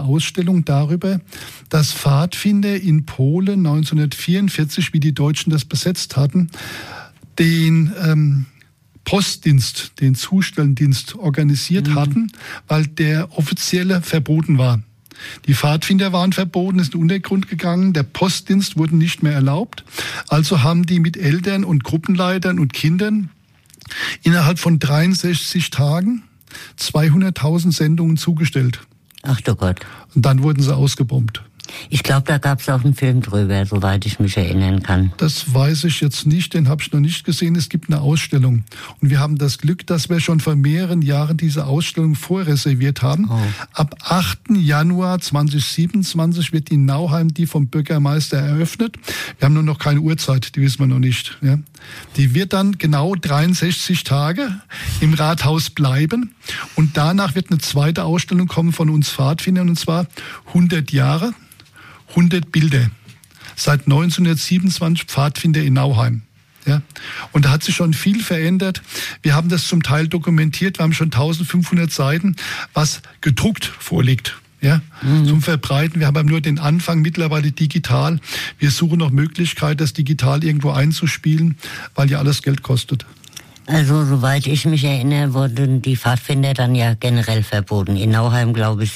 Ausstellung darüber, dass Pfadfinder in Polen 1944, wie die Deutschen das besetzt hatten, den Postdienst, den Zustelldienst organisiert hatten, weil der offizielle verboten war. Die Pfadfinder waren verboten, ist in den Untergrund gegangen, der Postdienst wurde nicht mehr erlaubt. Also haben die mit Eltern und Gruppenleitern und Kindern innerhalb von 63 Tagen 200.000 Sendungen zugestellt. Ach du Gott. Und dann wurden sie ausgebombt. Ich glaube, da gab es auch einen Film drüber, soweit ich mich erinnern kann. Das weiß ich jetzt nicht, den habe ich noch nicht gesehen. Es gibt eine Ausstellung. Und wir haben das Glück, dass wir schon vor mehreren Jahren diese Ausstellung vorreserviert haben. Oh. Ab 8. Januar 2027 wird in Nauheim die vom Bürgermeister eröffnet. Wir haben nur noch keine Uhrzeit, die wissen wir noch nicht. Ja. Die wird dann genau 63 Tage im Rathaus bleiben. Und danach wird eine zweite Ausstellung kommen von uns Pfadfindern, und zwar 100 Jahre. 100 Bilder. Seit 1927 Pfadfinder in Nauheim. Ja. Und da hat sich schon viel verändert. Wir haben das zum Teil dokumentiert. Wir haben schon 1500 Seiten, was gedruckt vorliegt. Ja, zum Verbreiten. Wir haben aber nur den Anfang, mittlerweile digital. Wir suchen noch Möglichkeit, das digital irgendwo einzuspielen, weil ja alles Geld kostet. Also, soweit ich mich erinnere, wurden die Pfadfinder dann ja generell verboten. In Nauheim, glaube ich,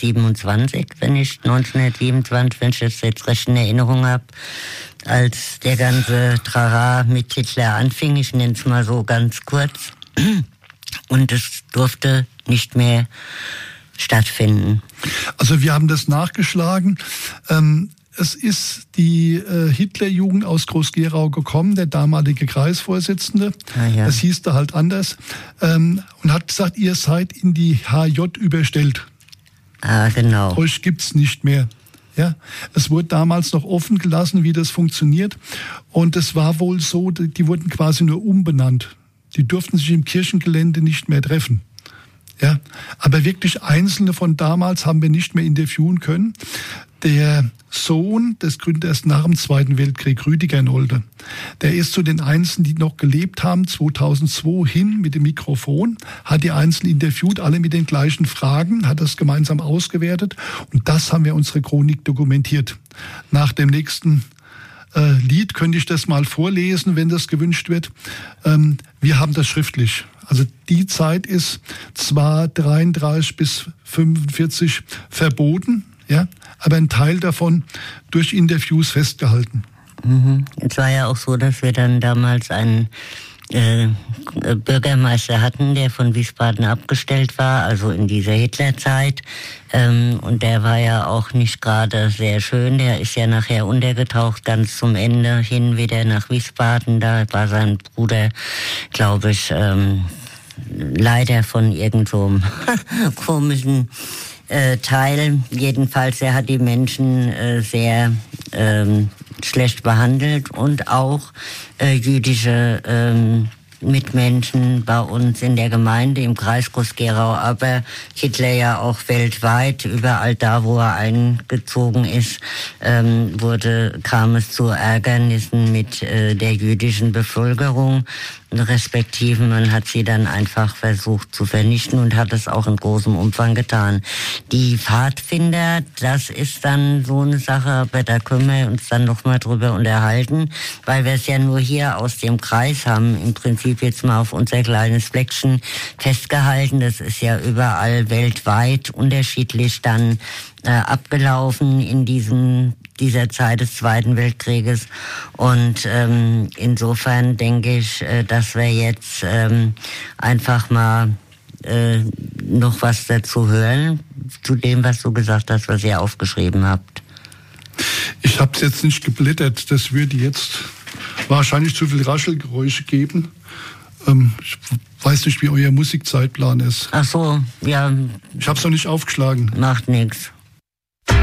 1927, wenn ich das jetzt recht in Erinnerung habe, als der ganze Trara mit Hitler anfing. Ich nenne es mal so ganz kurz. Und es durfte nicht mehr stattfinden. Also, wir haben das nachgeschlagen. Es ist die Hitlerjugend aus Groß-Gerau gekommen, der damalige Kreisvorsitzende. Ah, ja. Das hieß da halt anders. Und hat gesagt, ihr seid in die HJ überstellt. Ah, genau. Euch gibt's nicht mehr. Ja, es wurde damals noch offen gelassen, wie das funktioniert. Und es war wohl so, die wurden quasi nur umbenannt. Die durften sich im Kirchengelände nicht mehr treffen. Ja, aber wirklich Einzelne von damals haben wir nicht mehr interviewen können. Der Sohn des Gründers nach dem Zweiten Weltkrieg, Rüdiger Nolde, der ist zu den Einzelnen, die noch gelebt haben, 2002 hin mit dem Mikrofon, hat die Einzelnen interviewt, alle mit den gleichen Fragen, hat das gemeinsam ausgewertet und das haben wir unsere Chronik dokumentiert. Nach dem nächsten Lied könnte ich das mal vorlesen, wenn das gewünscht wird. Wir haben das schriftlich. Also die Zeit ist zwar 33 bis 45 verboten, ja, aber ein Teil davon durch Interviews festgehalten. Es war ja auch so, dass wir dann damals einen Bürgermeister hatten, der von Wiesbaden abgestellt war, also in dieser Hitlerzeit. Und der war ja auch nicht gerade sehr schön. Der ist ja nachher untergetaucht, ganz zum Ende hin wieder nach Wiesbaden. Da war sein Bruder, glaube ich, leider von irgendeinem komischen Teil. Jedenfalls, er hat die Menschen sehr schlecht behandelt und auch jüdische Mitmenschen bei uns in der Gemeinde im Kreis Groß-Gerau, aber Hitler ja auch weltweit, überall da, wo er eingezogen ist, kam es zu Ärgernissen mit der jüdischen Bevölkerung, respektive man hat sie dann einfach versucht zu vernichten und hat es auch in großem Umfang getan. Die Pfadfinder, das ist dann so eine Sache, aber da können wir uns dann noch mal drüber unterhalten, weil wir es ja nur hier aus dem Kreis haben, im Prinzip jetzt mal auf unser kleines Fleckchen festgehalten. Das ist ja überall weltweit unterschiedlich dann abgelaufen in dieser Zeit des Zweiten Weltkrieges. Und insofern denke ich, dass wir jetzt einfach mal noch was dazu hören, zu dem, was du gesagt hast, was ihr aufgeschrieben habt. Ich habe es jetzt nicht geblättert, das würde jetzt wahrscheinlich zu viel Raschelgeräusche geben. Ich weiß nicht, wie euer Musikzeitplan ist. Ach so, ja. Ich habe es noch nicht aufgeschlagen. Macht nichts.